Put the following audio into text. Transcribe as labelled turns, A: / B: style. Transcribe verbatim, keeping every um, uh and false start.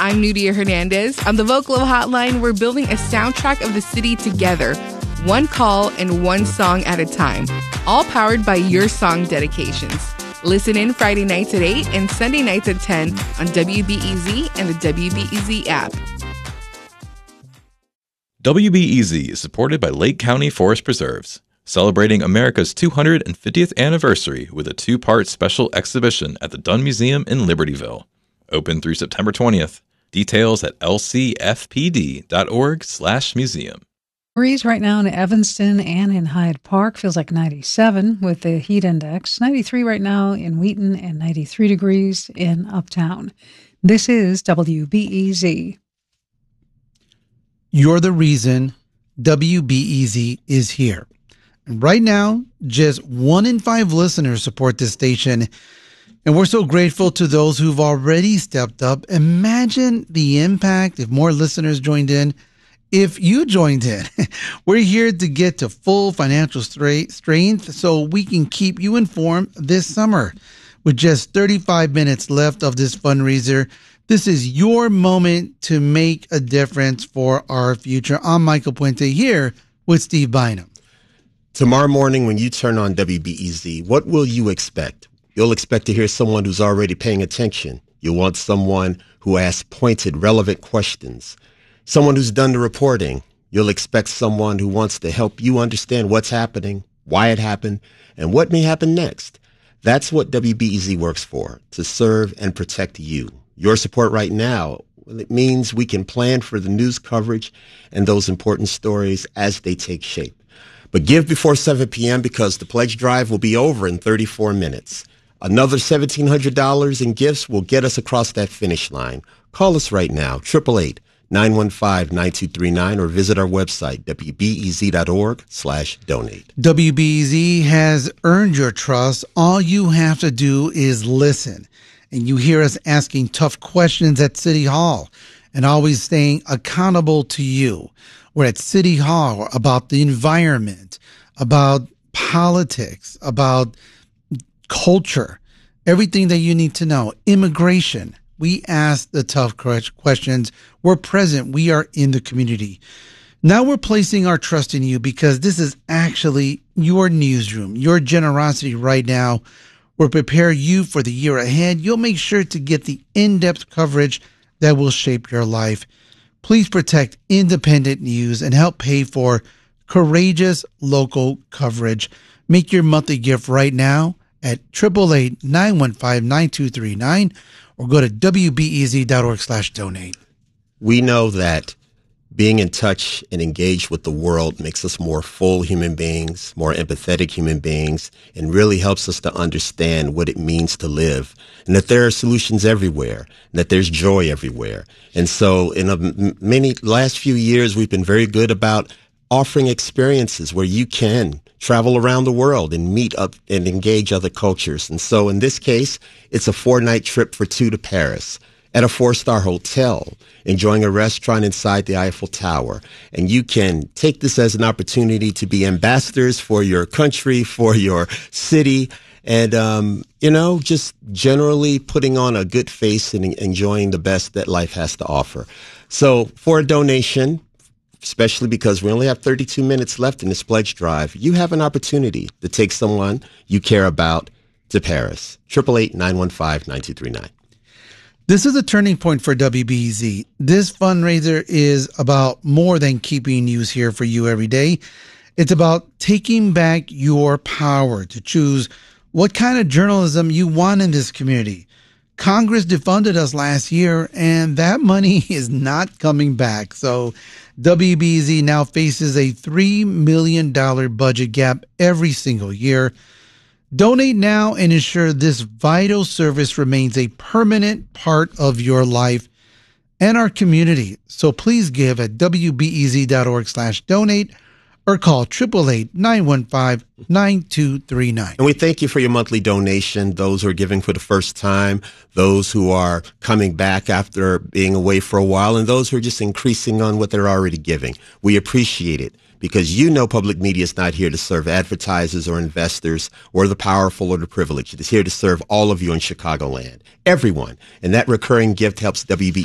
A: I'm Nudia Hernandez. On the Vocalo Hotline, we're building a soundtrack of the city together, one call and one song at a time, all powered by your song dedications. Listen in Friday nights at eight and Sunday nights at ten on W B E Z and the W B E Z app.
B: W B E Z is supported by Lake County Forest Preserves, celebrating America's two hundred fiftieth anniversary with a two-part special exhibition at the Dunn Museum in Libertyville. Open through September twentieth. Details at l c f p d dot org slash museum.
C: Breeze right now in Evanston and in Hyde Park feels like ninety-seven with the heat index. ninety-three right now in Wheaton and ninety-three degrees in Uptown. This is W B E Z.
D: You're the reason W B E Z is here. And right now, just one in five listeners support this station. And we're so grateful to those who've already stepped up. Imagine the impact if more listeners joined in. If you joined in, we're here to get to full financial strength so we can keep you informed this summer. With just thirty-five minutes left of this fundraiser, this is your moment to make a difference for our future. I'm Michael Puente here with Steve Bynum.
E: Tomorrow morning when you turn on W B E Z, what will you expect? You'll expect to hear someone who's already paying attention. You'll want someone who asks pointed, relevant questions. Someone who's done the reporting. You'll expect someone who wants to help you understand what's happening, why it happened, and what may happen next. That's what W B E Z works for, to serve and protect you. Your support right now, well, it means we can plan for the news coverage and those important stories as they take shape. But give before seven p.m. because the pledge drive will be over in thirty-four minutes. Another seventeen hundred dollars in gifts will get us across that finish line. Call us right now, eight eight eight, nine one five, nine two three nine, or visit our website, w b e z dot org slash donate.
D: W B E Z has earned your trust. All you have to do is listen. And you hear us asking tough questions at City Hall and always staying accountable to you. We're at City Hall about the environment, about politics, about culture, everything that you need to know, immigration. We ask the tough questions. We're present. We are in the community. Now we're placing our trust in you because this is actually your newsroom, your generosity right now. We'll prepare you for the year ahead. You'll make sure to get the in-depth coverage that will shape your life. Please protect independent news and help pay for courageous local coverage. Make your monthly gift right now at eight eight eight, nine one five, nine two three nine or go to w b e z dot org slash donate.
E: We know that being in touch and engaged with the world makes us more full human beings, more empathetic human beings, and really helps us to understand what it means to live, and that there are solutions everywhere, and that there's joy everywhere. And so in a many last few years, we've been very good about offering experiences where you can travel around the world and meet up and engage other cultures. And so in this case, it's a four-night trip for two to Paris at a four-star hotel, enjoying a restaurant inside the Eiffel Tower. And you can take this as an opportunity to be ambassadors for your country, for your city, and, um, you know, just generally putting on a good face and enjoying the best that life has to offer. So for a donation, especially because we only have thirty-two minutes left in this pledge drive, you have an opportunity to take someone you care about to Paris. eight eight eight, nine one five, nine two three nine.
D: This is a turning point for W B E Z. This fundraiser is about more than keeping news here for you every day. It's about taking back your power to choose what kind of journalism you want in this community. Congress defunded us last year, and that money is not coming back. So W B E Z now faces a three million dollars budget gap every single year. Donate now and ensure this vital service remains a permanent part of your life and our community. So please give at w b e z dot org slash donate or call eight eight eight, nine one five, nine two three nine.
E: And we thank you for your monthly donation, those who are giving for the first time, those who are coming back after being away for a while, and those who are just increasing on what they're already giving. We appreciate it, because you know public media is not here to serve advertisers or investors or the powerful or the privileged. It is here to serve all of you in Chicagoland, everyone. And that recurring gift helps W B